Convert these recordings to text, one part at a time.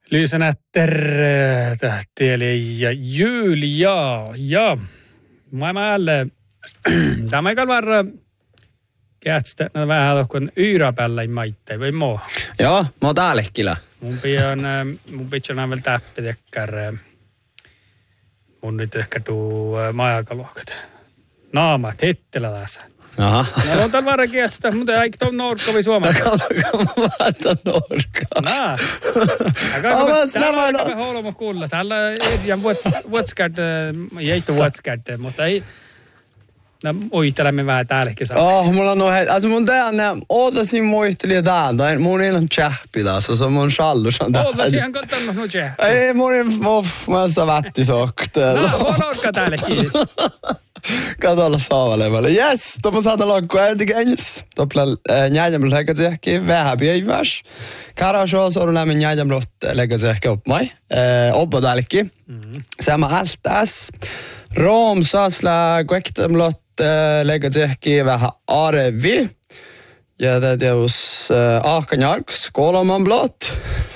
Lysenä tähtieli ja Julia. Ja mä alle. Tämä ei kalvarra kätstä vähän kun yräpällä maitte vai mo. Joo, mä oon täälläkillä. Mun pitää vielä täppitäkkär. Mun nyt ehkä tuu majakaluokat. Naama, tettelä tässä. Aha. No on tällä varra kätstä, mutta ei tuon norkka vai suomalainen. Kalka norkka. Nää. Täällä on aika holmo kuulla. Täällä ei vuotskärd, jäittä vuotskärd, mutta ei. No muistelemme vähän täälläkin saa. Mulla on noin, alltså mun tänne, ootasin muistelija täältä, mun ei ole tjäppi tässä, se on mun shallusan täältä. Ootasin ihan kattanut no tjäppi. Ei, mun ei, mä oon sitä vättisokteella. No, on orka täälläkin. Katolla saavalevalle. Yes, tuolla saada lokku ääntikäänjys. Tuolla njääjämllä lägget ehkä vähän päiväs. Karasjoos on lämmin njääjämllä lägget ehkä oppmai. Oppa täälläkin. Sama altas. Roomsasla kuektamlot lägget ehkä vähän arevi. Ja det är hos Akanjarks, Kolomanblått.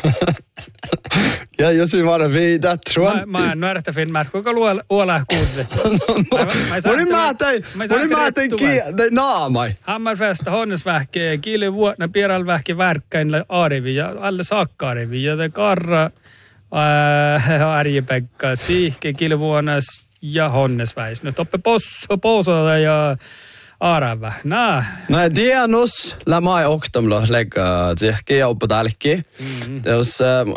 Ja jos vi var vidare, tror jag. Mä en nuorta Finnmark, kuinka luola kuudle. Mun määtän naamai. Hammarfesta, Honnesvähke, Kille vuotna, Pieralvähke, Värkkäinle, Arevi ja alle Saakka-Arevi. Ja te Karra, Arjepekka, Siihke, Kille vuonnas ja Honnesväis. Nyt oppe Posoda ja Arava. Nää. No Dianus lämai oktamlo lägga tsehki ja oppa täälläkin. Jos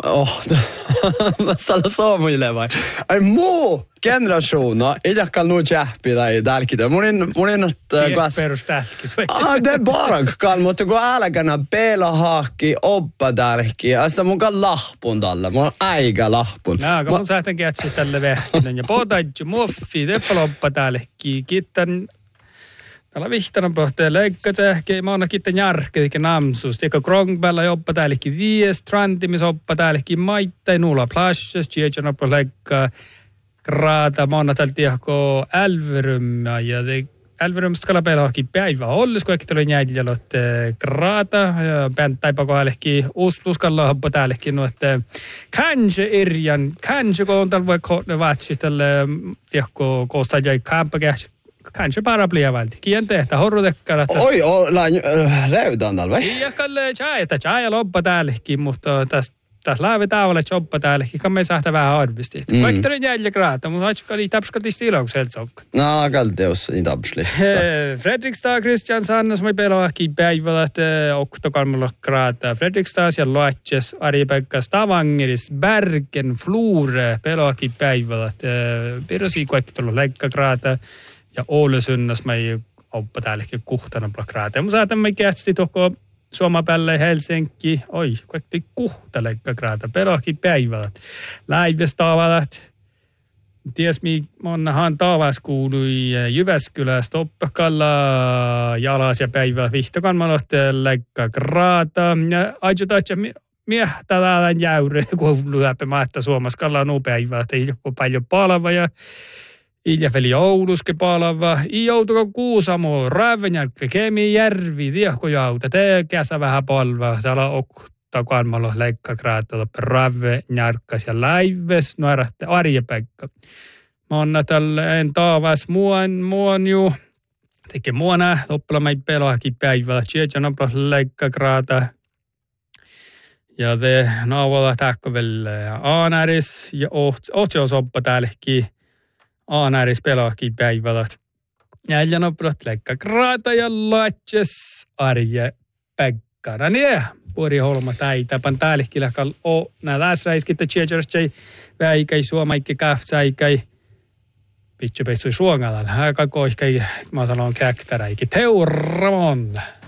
mä sanon suomille vai. Ai muu generationa ei jakkaan nuu tjäppi tai täälläkin. Mun en Tiedät peruställäkin. Det är bara kan, mutta kun älkänä pelahakki oppa täälläkin. Asta mun kan lahpun tällä. Mun äikä lahpun. Nää, kun mun sähtän kätsi tälle vähtinen. Ja potajtsi muffi, teppä oppa täälläkin. Kiittän. Täällä vihtanan pohteen leikkatsehki, mä oon kiitten järkkikin namsus. Tiekko Krongpällä joppa täälläkin vies, trantimis oppa täälläkin maittain, nuula plashes, tjejan oppa leikkaa kraata. Mä oon täällä tiekko älverymä ja älverymistä kala pelaakin päivä ollis, kun ekki tuli jäidjalot kraata. Ja pänttäipä kohdallekin usluskalla oppa täälläkin, että kanske irjan, kanske kun on täällä voi kohde vatsi tälle tiekko koostaa jäi kämpäkäsi. Kanske bara blir väldigt. Kien tehtä horrotekkarat. Oi, räydään täällä vai? Ja kalle chai loppa täälläkin, mutta tässä laavi tavalla choppa täälläkin, kan me sähtä vähän arvisti. Kaikki jäljellä kraata, mutta atskali tapskatisti ilauksella sokka. No, kalteus niin tapsli. Fredrikstad, Kristiansand, som ei pelaakin päivälät, oktokalmalla kraata. Fredrikstad ja Loatjes, Arjepekka, Stavangeris, Bergen, Flore, pelaakin päivälät. Pirosi kaikki tuolla leikkakraata. Ja Ålesundassa mä ei oppa täälläkin kuhtana plakraata. Mä saatan mä kätsi tuohon Suomapälle Helsinki. Oi, kaikki kuhtaleikkakraata. Pelaakin päivälät. Läivestävalät. Ties monnahan taavas kuului Jyväskylästä oppakalla jalas ja päivälät vihtokalmalot leikkakraata. Ja ajutatja miehtä täällä jäyry, kun lyöpä maetta Suomessa kallaan nuo päivälät. Ei ole paljon palava ja Iljafeli Ouluske palava, i joutuko Kuusamo, Rävenjärkkä, Kemijärvi, Tiehkojauta, te käsä vähän palva, täällä oktakalmalla leikkakraatalla, Rävenjärkkäs ja Läives, nuoratte Arjepekka. Mä oon tällä en taavas muon ju, teke muona, toppala mä ei pelaakin päivällä, tjejan opla leikkakraata. Ja te naavalla tähkö vielä Aanäris ja Otsiosoppa täälläkin. Aanäris pelaakin päivälät. Jäljän oppilat leikkakraata ja Loatjes Arjepekka. No niin, Pori Holma täitäpän täälläkin lähkal o näläs räiskittä tjejerstjei väikäi suomaikki kähtsäikäi. Pitsi peitsui suongalan. Aika koihkai, mä sanon käktäräikin. Teuramon.